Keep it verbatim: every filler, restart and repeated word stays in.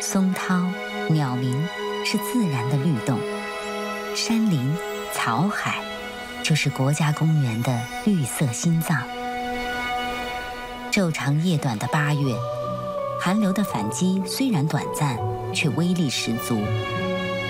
松涛、鸟鸣是自然的律动，山林、草海就是国家公园的绿色心脏。昼长夜短的八月，寒流的反击虽然短暂，却威力十足。